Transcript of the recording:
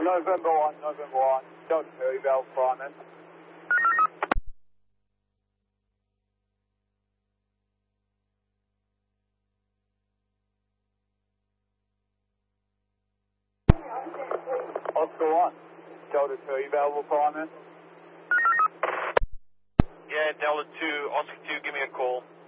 November 1, Delta 2, Eval Simon. Oscar 1, Delta 2, Eval Simon. Yeah, Delta 2, Oscar 2, give me a call.